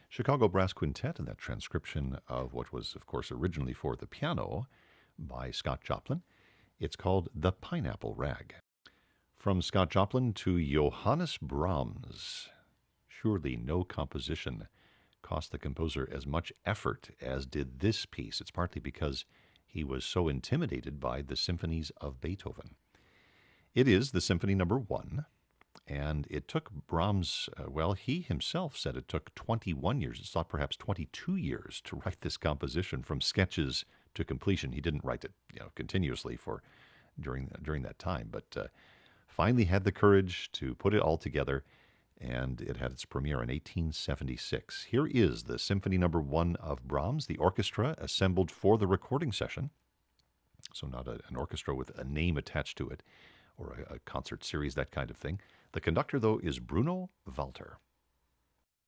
Chicago Brass Quintet, and that transcription of what was, of course, originally for the piano by Scott Joplin. It's called The Pineapple Rag. From Scott Joplin to Johannes Brahms. Surely no composition cost the composer as much effort as did this piece. It's partly because he was so intimidated by the symphonies of Beethoven. It is the Symphony Number 1, and it took Brahms, he himself said it took 21 years. It's thought perhaps 22 years to write this composition from sketches to completion. He didn't write it, continuously for during that time, but finally had the courage to put it all together, and it had its premiere in 1876. Here is the Symphony Number 1 of Brahms, the orchestra assembled for the recording session. So not an orchestra with a name attached to it, or a concert series, that kind of thing. The conductor, though, is Bruno Walter.